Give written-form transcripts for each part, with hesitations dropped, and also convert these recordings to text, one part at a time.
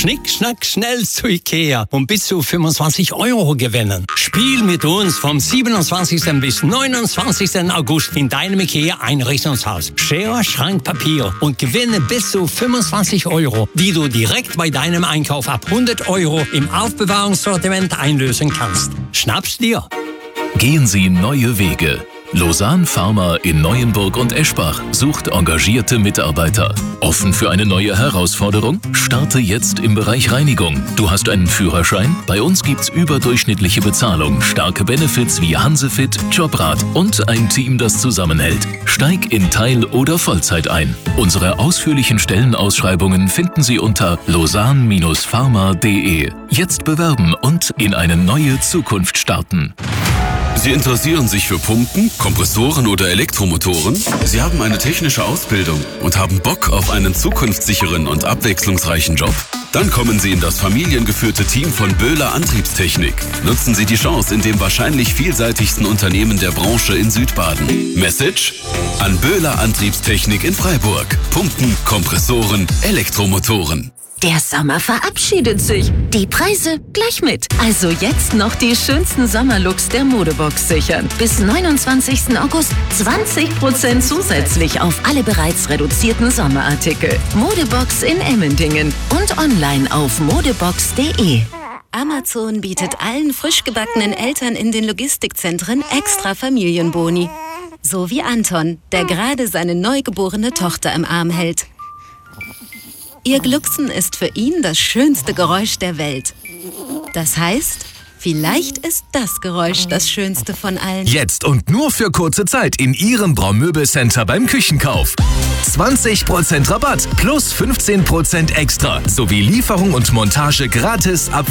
Schnick, schnack, schnell zu Ikea und bis zu 25 € gewinnen. Spiel mit uns vom 27. bis 29. August in deinem Ikea-Einrichtungshaus. Schere, Schrank, Papier und gewinne bis zu 25 €, die du direkt bei deinem Einkauf ab 100 € im Aufbewahrungssortiment einlösen kannst. Schnapp's dir! Gehen Sie neue Wege. Lausanne Pharma in Neuenburg und Eschbach sucht engagierte Mitarbeiter. Offen für eine neue Herausforderung? Starte jetzt im Bereich Reinigung. Du hast einen Führerschein? Bei uns gibt's überdurchschnittliche Bezahlung, starke Benefits wie Hansefit, Jobrat und ein Team, das zusammenhält. Steig in Teil- oder Vollzeit ein. Unsere ausführlichen Stellenausschreibungen finden Sie unter lausanne-pharma.de. Jetzt bewerben und in eine neue Zukunft starten. Sie interessieren sich für Pumpen, Kompressoren oder Elektromotoren? Sie haben eine technische Ausbildung und haben Bock auf einen zukunftssicheren und abwechslungsreichen Job? Dann kommen Sie in das familiengeführte Team von Böhler Antriebstechnik. Nutzen Sie die Chance in dem wahrscheinlich vielseitigsten Unternehmen der Branche in Südbaden. Message? An Böhler Antriebstechnik in Freiburg. Pumpen, Kompressoren, Elektromotoren. Der Sommer verabschiedet sich. Die Preise gleich mit. Also jetzt noch die schönsten Sommerlooks der Modebox sichern. Bis 29. August 20% zusätzlich auf alle bereits reduzierten Sommerartikel. Modebox in Emmendingen und online auf modebox.de. Amazon bietet allen frisch gebackenen Eltern in den Logistikzentren extra Familienboni. So wie Anton, der gerade seine neugeborene Tochter im Arm hält. Ihr Glucksen ist für ihn das schönste Geräusch der Welt. Das heißt, vielleicht ist das Geräusch das schönste von allen. Jetzt und nur für kurze Zeit in Ihrem Braumöbelcenter beim Küchenkauf. 20% Rabatt plus 15% extra sowie Lieferung und Montage gratis ab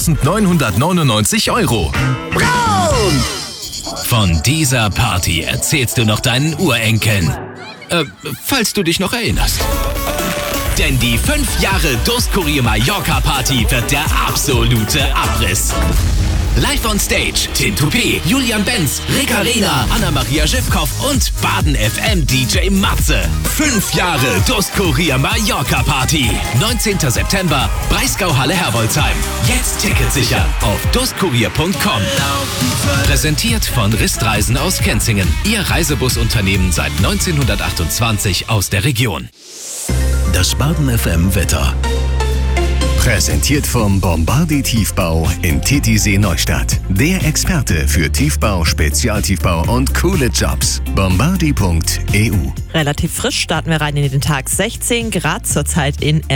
4.999 €. Braun! Von dieser Party erzählst du noch deinen Urenkeln. Falls du dich noch erinnerst. Denn die 5 Jahre Durstkurier Mallorca Party wird der absolute Abriss. Live on Stage, Tin Toupé, Julian Benz, Rick Arena, Anna-Maria Schiffkoff und Baden FM DJ Matze. 5 Jahre Durstkurier Mallorca Party. 19. September, Breisgau-Halle Herbolzheim. Jetzt Ticket sichern auf durstkurier.com. Präsentiert von Ristreisen aus Kenzingen. Ihr Reisebusunternehmen seit 1928 aus der Region. Das Baden FM Wetter. Präsentiert vom Bombardier Tiefbau in Titisee Neustadt. Der Experte für Tiefbau, Spezialtiefbau und coole Jobs. Bombardier.eu. Relativ frisch starten wir rein in den Tag. 16 Grad zurzeit in